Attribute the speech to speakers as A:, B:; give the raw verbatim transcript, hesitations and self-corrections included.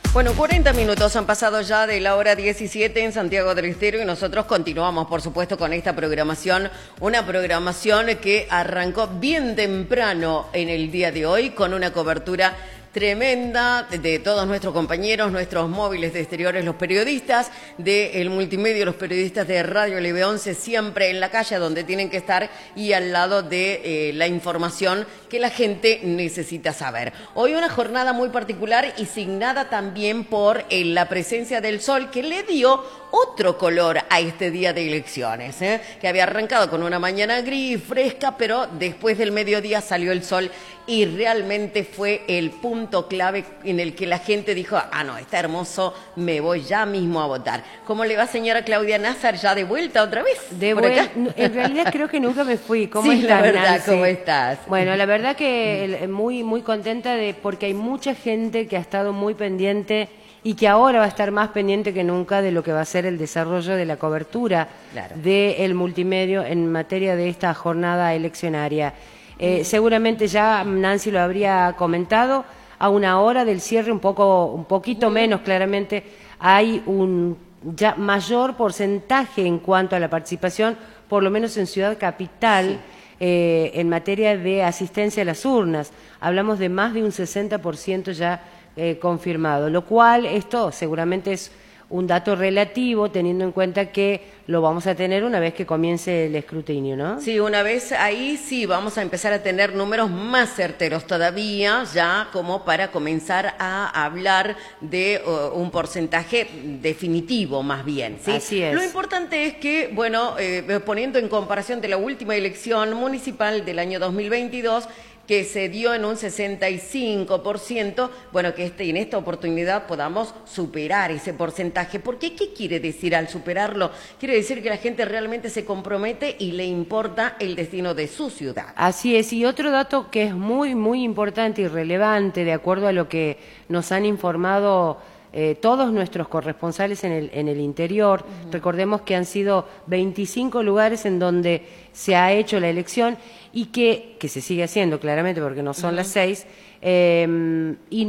A: Bueno, cuarenta minutos han pasado ya de la hora diecisiete en Santiago del Estero y nosotros continuamos, por supuesto, con esta programación. Una programación que arrancó bien temprano en el día de hoy con una cobertura tremenda de todos nuestros compañeros, nuestros móviles de exteriores, los periodistas del multimedio, los periodistas de Radio L B once, siempre en la calle donde tienen que estar y al lado de eh, la información que la gente necesita saber. Hoy una jornada muy particular y signada también por eh, la presencia del sol que le dio otro color a este día de elecciones, ¿eh? que había arrancado con una mañana gris, fresca, pero después del mediodía salió el sol y realmente fue el punto clave en el que la gente dijo, ah, no, está hermoso, me voy ya mismo a votar. ¿Cómo le va, señora Claudia Nazar, ya de vuelta otra vez?
B: De vuelta, en realidad creo que nunca me fui. ¿Cómo
A: sí,
B: estás,
A: la verdad,
B: Nancy?
A: ¿cómo estás?
B: Bueno, la verdad que muy, muy contenta de porque hay mucha gente que ha estado muy pendiente y que ahora va a estar más pendiente que nunca de lo que va a ser el desarrollo de la cobertura claro. del multimedio en materia de esta jornada eleccionaria. Eh, seguramente ya Nancy lo habría comentado, a una hora del cierre, un poco, un poquito menos claramente, hay un ya mayor porcentaje en cuanto a la participación, por lo menos en Ciudad Capital, sí. eh, en materia de asistencia a las urnas. Hablamos de más de un sesenta por ciento ya eh, confirmado, lo cual esto seguramente es un dato relativo, teniendo en cuenta que lo vamos a tener una vez que comience el escrutinio, ¿no?
A: Sí, una vez ahí sí vamos a empezar a tener números más certeros todavía, ya como para comenzar a hablar de uh, un porcentaje definitivo más bien, ¿sí?
B: Así es.
A: Lo importante es que, bueno, eh, poniendo en comparación de la última elección municipal del año dos mil veintidós, que se dio en un sesenta y cinco por ciento, bueno, que este, en esta oportunidad podamos superar ese porcentaje. ¿Por qué? ¿Qué quiere decir al superarlo? Quiere decir que la gente realmente se compromete y le importa el destino de su ciudad.
B: Así es, y otro dato que es muy, muy importante y relevante, de acuerdo a lo que nos han informado Eh, todos nuestros corresponsales en el, en el interior, uh-huh. recordemos que han sido veinticinco lugares en donde se ha hecho la elección y que, que se sigue haciendo claramente porque no son uh-huh. las seis, eh, y